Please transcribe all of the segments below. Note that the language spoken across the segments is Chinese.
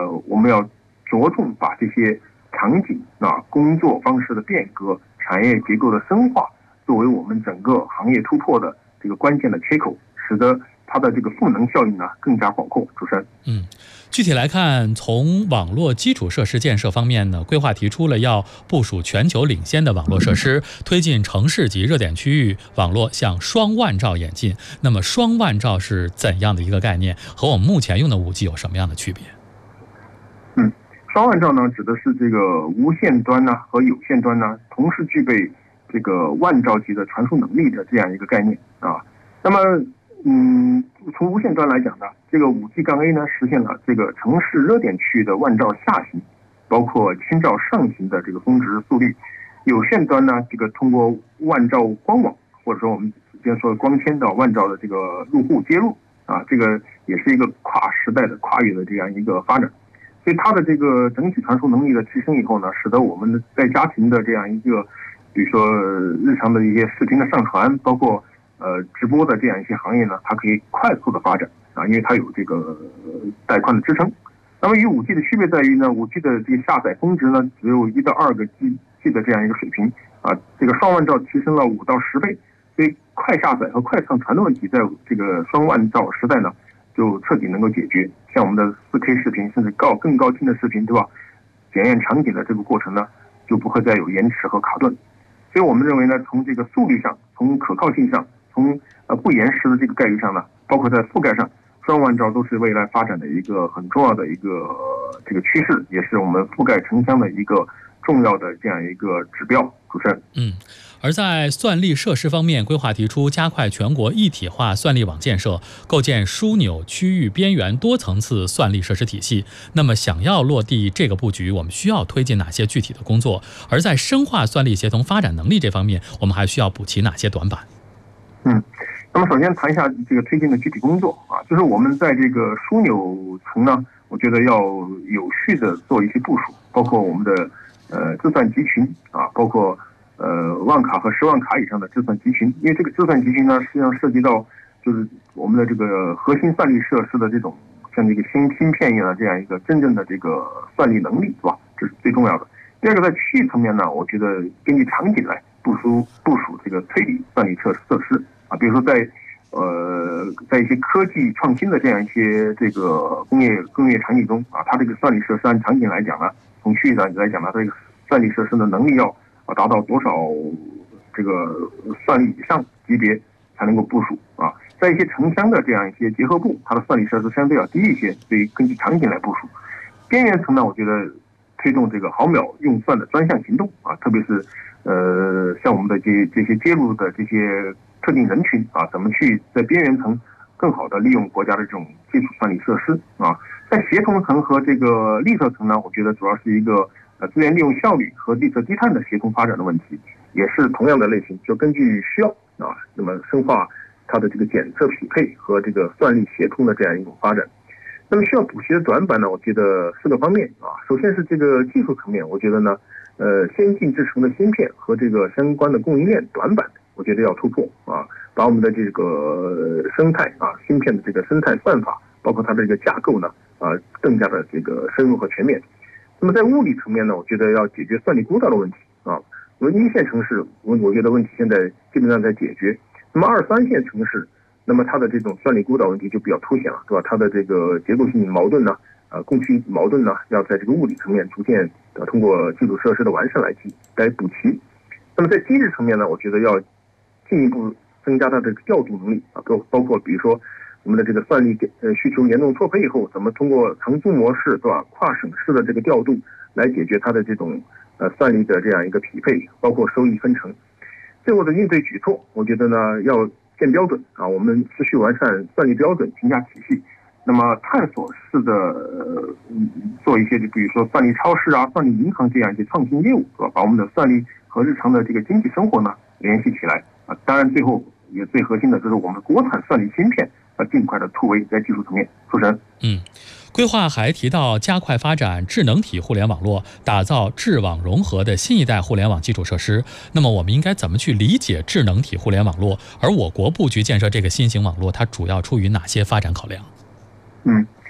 我们要着重把这些场景工作方式的变革、产业结构的深化，作为我们整个行业突破的这个关键的切口，使得它的这个赋能效应更加广阔。主持人， 具体来看，从网络基础设施建设方面呢，规划提出了要部署全球领先的网络设施，推进城市级热点区域网络向双万兆演进。那么双万兆是怎样的一个概念？和我们目前用的5G 有什么样的区别？ 双万兆呢，指的是这个无线端和有线端同时具备这个万兆级的传输能力的这样一个概念啊。那么从无线端来讲呢，这个5G-A 呢实现了这个城市热点区域的万兆下行，包括千兆上行的这个峰值速率。有线端呢，这个通过万兆光网，或者说我们之前说光纤到万兆的这个入户接入这个也是一个跨时代的跨越的这样一个发展。所以它的这个整体传输能力的提升以后呢，使得我们在家庭的这样一个，比如说日常的一些视频的上传，包括直播的这样一些行业呢，它可以快速的发展因为它有这个带宽的支撑。那么与5G 的区别在于呢，5G 的这个下载峰值呢只有1到2个 G 的这样一个水平这个双万兆提升了5到10倍，所以快下载和快上传的问题，在这个双万兆时代呢，就彻底能够解决。像我们的4K 视频，甚至更高清的视频，对吧？检验场景的这个过程呢，就不会再有延迟和卡顿。所以我们认为呢，从这个速率上，从可靠性上，从不延时的这个概率上呢，包括在覆盖上，双万兆都是未来发展的一个很重要的一个这个趋势，也是我们覆盖城乡的一个重要的这样一个指标。主持人， 而在算力设施方面，规划提出加快全国一体化算力网建设，构建枢纽区域边缘多层次算力设施体系。那么想要落地这个布局，我们需要推进哪些具体的工作？而在深化算力协同发展能力这方面，我们还需要补齐哪些短板？ 那么首先谈一下这个推进的具体工作就是我们在这个枢纽层呢，我觉得要有序的做一些部署，包括我们的计算集群包括万卡和10万卡以上的计算集群，因为这个计算集群呢，实际上涉及到就是我们的这个核心算力设施的这种像这个芯片一样的这样一个真正的这个算力能力，是吧？这是最重要的。第二个，在区域层面呢，我觉得根据场景来部署这个推理算力设施比如说在一些科技创新的这样一些这个工业场景中它这个算力设施按场景来讲呢，从区域上来讲呢，这个算力设施的能力要达到多少这个算力以上级别才能够部署在一些城乡的这样一些结合部，它的算力设施相对要低一些，所以根据场景来部署。边缘层呢，我觉得推动这个毫秒用算的专项行动特别是像我们的这些接入的这些特定人群怎么去在边缘层更好的利用国家的这种基础算力设施在协同层和这个利测层呢，我觉得主要是一个资源利用效率和利测低碳的协同发展的问题，也是同样的类型，就根据需要那么深化它的这个检测匹配和这个算力协同的这样一种发展。那么需要补齐的短板呢，我觉得4个方面首先是这个技术层面，我觉得呢先进制成的芯片和这个相关的供应链短板，我觉得要突破把我们的这个生态芯片的这个生态算法，包括它的这个架构呢更加的这个深入和全面。那么在物理层面呢，我觉得要解决算力孤岛的问题我们1线城市我觉得问题现在基本上在解决。那么2、3线城市，那么它的这种算力孤岛问题就比较凸显了，是吧？它的这个结构性矛盾呢供需矛盾呢，要在这个物理层面逐渐通过基础设施的完善来补齐。那么在机制层面呢，我觉得要进一步增加它的调度能力包括比如说我们的这个算力需求联动错配以后，怎么通过长租模式，对吧？跨省市的这个调度来解决它的这种算力的这样一个匹配，包括收益分成。最后的应对举措，我觉得呢要建标准我们持续完善算力标准评价体系。那么探索式的做一些，就比如说算力超市算力银行这样一些创新业务，是吧？把我们的算力和日常的这个经济生活呢联系起来当然最后也最核心的就是我们国产算力芯片尽快的突围在技术层面。主持人， 规划还提到加快发展智能体互联网络，打造智网融合的新一代互联网基础设施。那么我们应该怎么去理解智能体互联网络？而我国布局建设这个新型网络，它主要出于哪些发展考量？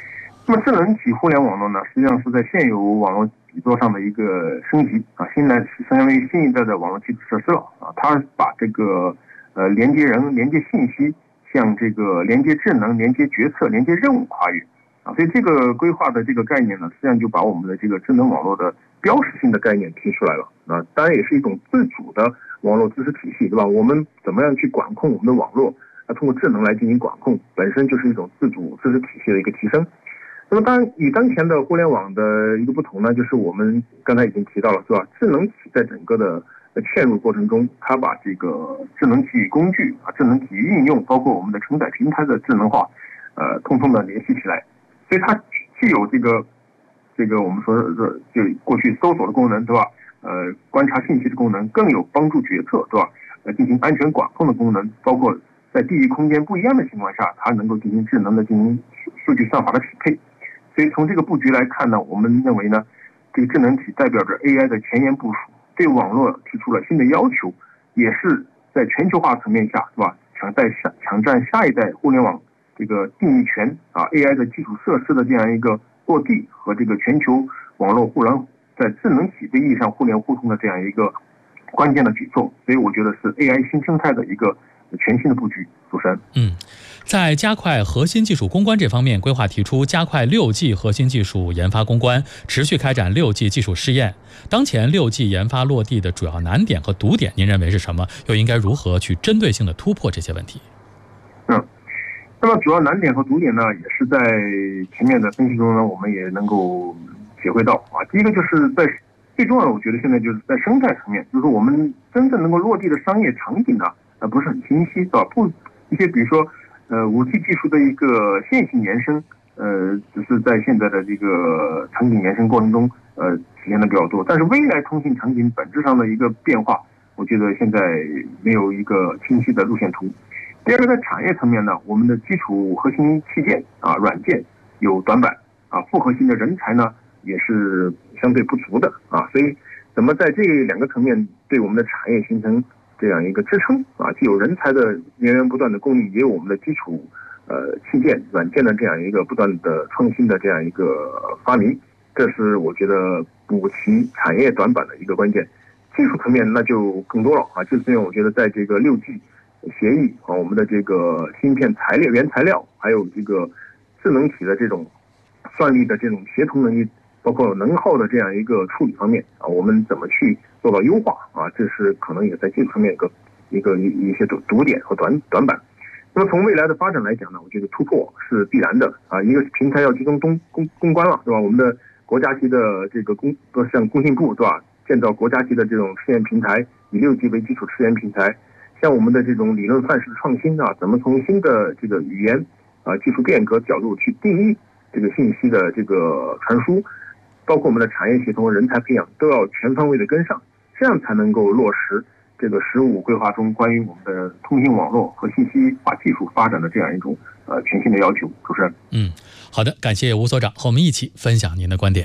那么智能体互联网络呢，实际上是在现有网络底座上的一个升级啊，相当于新一代的网络基础设施了啊。它把这个连接人、连接信息，向这个连接智能、连接决策、连接任务跨越啊。所以这个规划的这个概念呢，实际上就把我们的这个智能网络的标识性的概念提出来了啊。当然也是一种自主的网络知识体系，对吧？我们怎么样去管控我们的网络？通过智能来进行管控，本身就是一种自主知识体系的一个提升。那么与当前的互联网的一个不同呢，就是我们刚才已经提到了，是吧？智能体在整个的嵌入过程中，它把这个智能体工具啊、智能体应用，包括我们的承载平台的智能化，通通的联系起来。所以它既有这个我们说的就过去搜索的功能，对吧？观察信息的功能，更有帮助决策，对吧？进行安全管控的功能，包括在地域空间不一样的情况下，它能够进行智能的进行数据算法的匹配。所以从这个布局来看呢，我们认为呢，这个智能体代表着 AI 的前沿部署，对网络提出了新的要求，也是在全球化层面下，是吧？抢占下一代互联网这个定义权啊 ，AI 的基础设施的这样一个落地和这个全球网络互联在智能体的意义上互联互通的这样一个关键的举措。所以我觉得是 AI 新生态的一个全新的布局。主持人， 在加快核心技术攻关这方面，规划提出加快6G 核心技术研发攻关，持续开展6G 技术试验。当前6G 研发落地的主要难点和堵点，您认为是什么？又应该如何去针对性的突破这些问题？ 那么主要难点和堵点呢，也是在前面的分析中呢，我们也能够体会到啊。第一个就是在最重要的，我觉得现在就是在生态层面，就是我们真正能够落地的商业场景呢，不是很清晰，是吧？一些比如说5G 技术的一个线性延伸，只是在现在的这个场景延伸过程中体现的比较多，但是未来通信场景本质上的一个变化，我觉得现在没有一个清晰的路线图。第二个，在产业层面呢，我们的基础核心器件啊、软件有短板啊，复合型的人才呢也是相对不足的啊，所以怎么在这两个层面对我们的产业形成这样一个支撑啊，既有人才的源源不断的供应，也有我们的基础器件软件的这样一个不断的创新的这样一个发明，这是我觉得补齐产业短板的一个关键。技术层面那就更多了啊，技术层面我觉得在这个6G 协议啊，我们的这个芯片原材料，还有这个智能体的这种算力的这种协同能力，包括能耗的这样一个处理方面啊，我们怎么去做到优化啊？这是可能也在技术层面一些堵点和短板。那么从未来的发展来讲呢，我觉得突破是必然的啊。一个平台要集中攻关了，对吧？我们的国家级的这个像工信部，对吧？建造国家级的这种试验平台，以6G 为基础试验平台。像我们的这种理论范式创新啊，怎么从新的这个语言啊技术变革角度去定义这个信息的这个传输，包括我们的产业协同和人才培养都要全方位的跟上，这样才能够落实这个15规划中关于我们的通信网络和信息化技术发展的这样一种全新的要求。主持人， 好的，感谢吴所长和我们一起分享您的观点。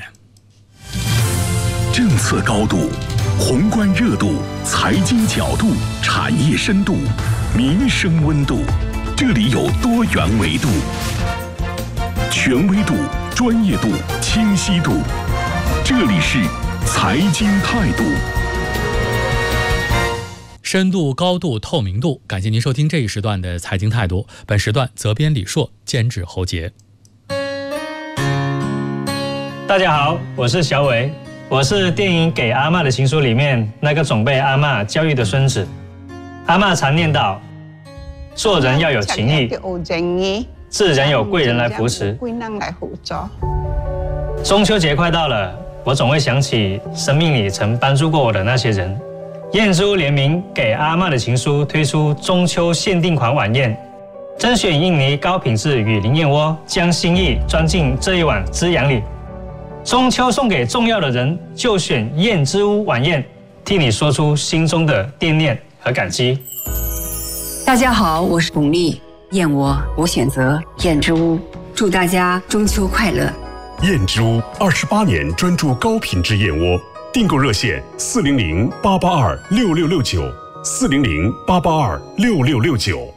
政策高度、宏观热度、财经角度、产业深度、民生温度，这里有多元维度，权威度、专业度、清晰度，这里是财经态度。 深度、高度、透明度，感谢您收听这一时段的财经态度。本时段责编李硕，监制侯杰。 大家好，我是小伟，我是电影《给阿嬷的情书》里面那个总被阿嬷教育的孙子。阿嬷常念叨，做人要有情义，自然有贵人来扶持。中秋节快到了，我总会想起生命里曾帮助过我的那些人。燕之屋联名《给阿嬷的情书》推出中秋限定款晚宴，甄选印尼高品质雨林燕窝，将心意装进这一碗滋养里。中秋送给重要的人，就选燕之屋晚宴，替你说出心中的惦念和感激。 大家好，我是巩俐，燕窝我选择燕之屋，祝大家中秋快乐。 燕之屋28年专注高品质燕窝，订购热线400-882-6669，400-882-6669。